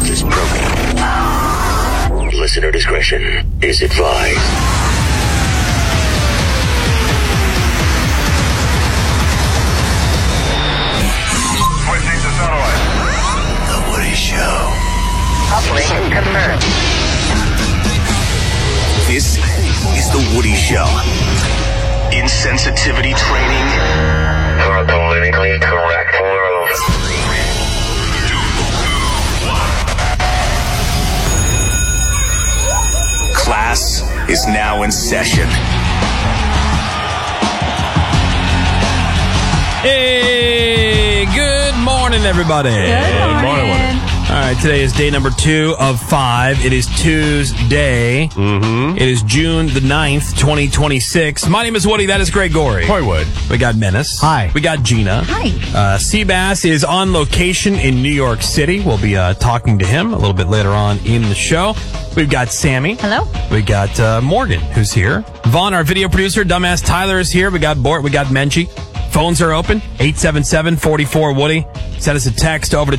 of this program. Listener discretion is advised. Switching to satellite. The Woody Show. Uplink confirmed. This is The Woody Show. Insensitivity training For a politically correct world. Class is now in session. Hey, good morning, everybody. Good morning. All right, today is day number 2 of 5. It is Tuesday. It is June the 9th, 2026. My name is Woody. That is Gregory. Wood. We got Menace. Hi. We got Gina. Hi. Seabass is on location in New York City. We'll be talking to him a little bit later on in the show. We've got Sammy. Hello. We got Morgan, who's here. Vaughn, our video producer. Dumbass Tyler is here. We got Bort. We got Menchie. Phones are open. 877-44-WOODY. Send us a text over to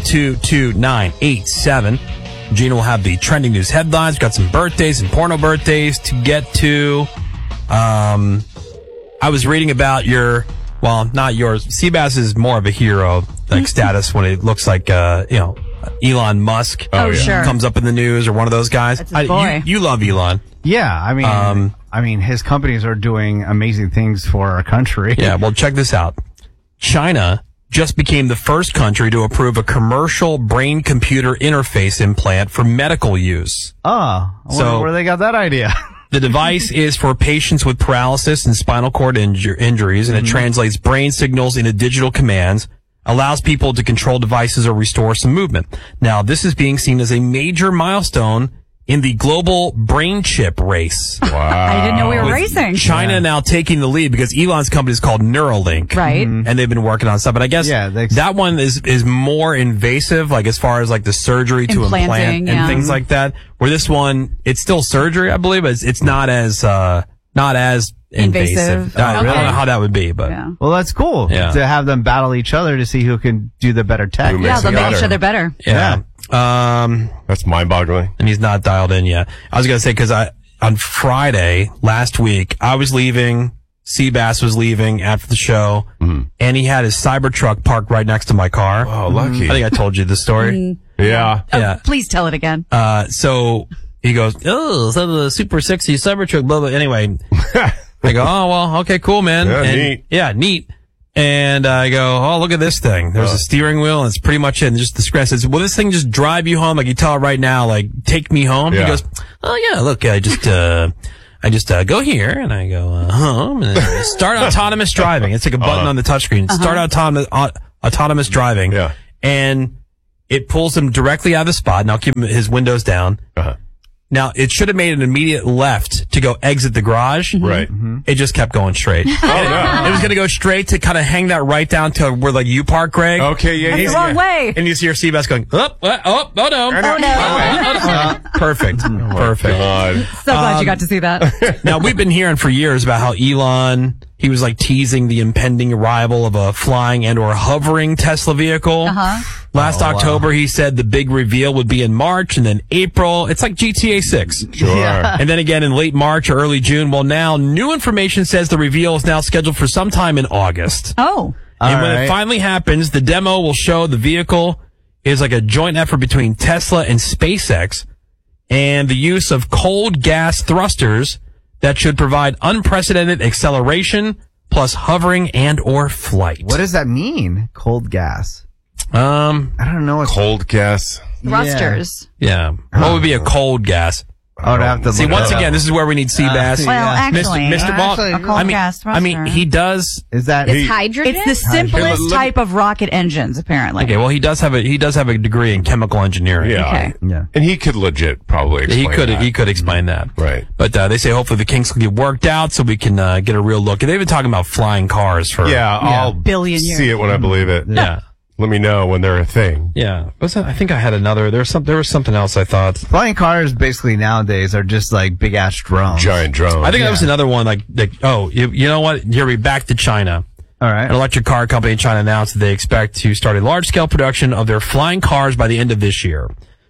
22987. Gina will have the trending news headlines. We've got some birthdays and porno birthdays to get to. I was reading about not yours. Seabass is more of a hero like status when it looks like Elon Musk. Oh, yeah. Sure. Comes up in the news or one of those guys. That's his boy. You love Elon. Yeah, I mean, his companies are doing amazing things for our country. Yeah, well, check this out. China just became the first country to approve a commercial brain-computer interface implant for medical use. Oh, I wonder where they got that idea. The device is for patients with paralysis and spinal cord injuries, and it translates brain signals into digital commands, allows people to control devices or restore some movement. Now, this is being seen as a major milestone in the global brain chip race. Wow. I didn't know we were With racing. China now taking the lead because Elon's company is called Neuralink. Right. And they've been working on stuff. But I guess that one is more invasive, like as far as like the surgery to implant Implanting, and things like that. Where this one, it's still surgery, I believe, but it's not as invasive. I don't know how that would be, but Well, that's cool to have them battle each other to see who can do the better tech. Yeah, they'll make each other better. yeah. That's mind-boggling. And he's not dialed in yet. I was going to say, because on Friday last week, I was leaving, Seabass was leaving after the show, and he had his Cybertruck parked right next to my car. Oh, lucky. I think I told you the story. Yeah. Yeah. Please tell it again. So he goes, oh, so the super sexy Cybertruck, blah, blah. Anyway, I go, oh, well, okay, cool, man. Yeah, and, neat. Yeah, neat. And I go, oh, look at this thing. There's a steering wheel, and it's pretty much it. And just the scratch says, will this thing just drive you home? Like you tell it right now, like, take me home? Yeah. He goes, oh, yeah, look, I just go here, and I go, home, and then start autonomous driving. It's like a button on the touchscreen. Start autonomous driving. Yeah. And it pulls him directly out of the spot, and I'll keep his windows down. Now, it should have made an immediate left to go exit the garage. Right. It just kept going straight. Oh, no. It was going to go straight to kind of hang that right down to where like you park, Greg. Okay, yeah. That's the wrong way. And you see your Seabass going, oh no. Oh, no. Perfect. Perfect. God. So glad you got to see that. Now, we've been hearing for years about how Elon, he was like teasing the impending arrival of a flying and or hovering Tesla vehicle. Last October, he said the big reveal would be in March, and then April. It's like GTA 6. Sure. Yeah. And then again in late March or early June. Well, now new information says the reveal is now scheduled for sometime in August. Oh. And when it finally happens, the demo will show the vehicle is like a joint effort between Tesla and SpaceX, and the use of cold gas thrusters that should provide unprecedented acceleration plus hovering and or flight. What does that mean? Cold gas. I don't know. Cold gas. Thrusters. Yeah. What would be a cold gas? I would have to See, look once it up. again, this is where we need Seabass. Well, actually, Mr. Ball. Actually, a cold gas thruster. I mean, he does. Is that It's hydrogen? It's the simplest Look- type of rocket engines, apparently. Okay, well, he does have a degree in chemical engineering. Yeah. Okay. Yeah. And he could legit probably explain that. He could explain that. Right. But they say hopefully the kinks will get worked out so we can get a real look. They've been talking about flying cars for Yeah, I'll billion years. see it when I believe it. yeah. Let me know when they're a thing. Yeah. I think I had another. There was something else I thought. Flying cars basically nowadays are just like big ass drones. Giant drone. I think that was another one like you know what? Here we back to China. All An right. electric car company in China announced that they expect to start a large-scale production of their flying cars by the end of this year.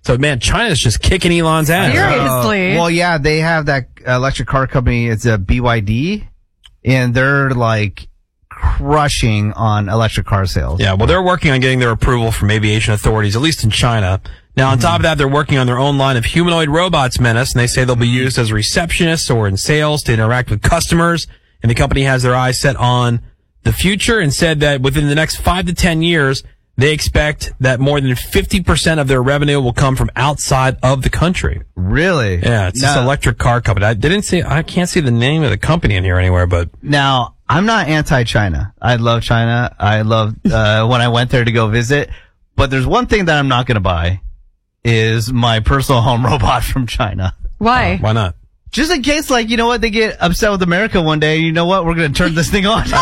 So, man, China's just kicking Elon's ass. Seriously. Well, yeah, they have that electric car company. It's a BYD, and they're like crushing on electric car sales. Yeah, well, they're working on getting their approval from aviation authorities, at least in China. Now, on top of that, they're working on their own line of humanoid robots, Menace, and they say they'll be used as receptionists or in sales to interact with customers. And the company has their eyes set on the future and said that within the next 5 to 10 years, they expect that more than 50% of their revenue will come from outside of the country. Really? Yeah, it's this electric car company. I can't see the name of the company in here anywhere, but. Now, I'm not anti-China. I love China. I love, when I went there to go visit. But there's one thing that I'm not going to buy is my personal home robot from China. Why? Why not? Just in case, like, you know what, they get upset with America one day, you know what, we're going to turn this thing on.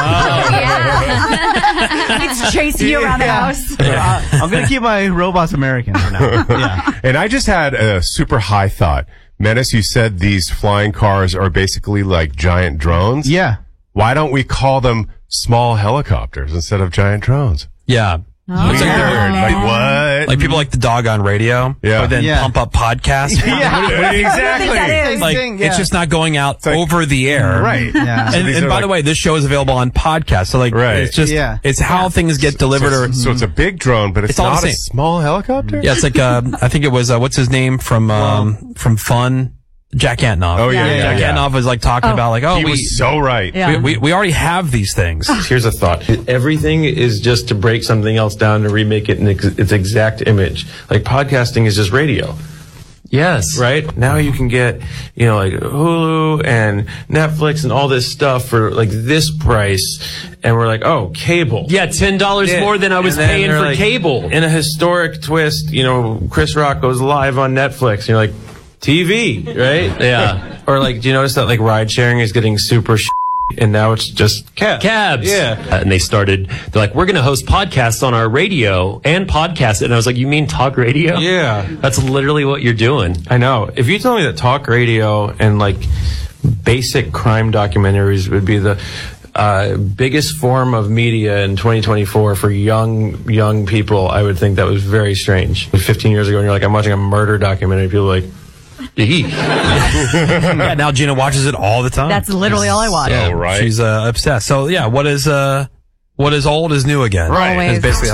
It's chasing you around the house. I'm going to keep my robots American for now. Yeah. And I just had a super high thought. Menace, you said these flying cars are basically like giant drones. Yeah. Why don't we call them small helicopters instead of giant drones? Yeah. Weird. Like what? Like people like the dog on radio, Yeah. but then Yeah. pump up podcasts. Exactly. that is? Like, it's just not going out over the air. Right. Yeah. And, these and are by like- the way, this show is available on podcast. So like, Right. it's just, Yeah. it's how things get delivered So it's a big drone, but it's It's all the not a same. small helicopter? yeah, it's like, I think it was, what's his name from Fun? Jack Antonoff. Oh, yeah, Jack yeah. Antonoff was like talking about like, He was so right. Yeah. we already have these things. Here's a thought. Everything is just to break something else down to remake it in its exact image. Like podcasting is just radio. Yes. Right? Now you can get, like Hulu and Netflix and all this stuff for like this price. And we're like, oh, cable. Yeah, $10 more than I was And then paying they're for like, cable. In a historic twist, Chris Rock goes live on Netflix. And you're like, TV, right? Yeah. Or like, do you notice that like ride sharing is getting super and now it's just cabs? Yeah. And they're like, we're going to host podcasts on our radio and podcast. And I was like, you mean talk radio? Yeah. That's literally what you're doing. I know. If you told me that talk radio and like basic crime documentaries would be the biggest form of media in 2024 for young people, I would think that was very strange. 15 years ago, and you're like, I'm watching a murder documentary, people are like, Yeah, now Gina watches it all the time. That's literally all I watch. Yeah, right. She's obsessed. So yeah, what is old is new again. Right. Is basically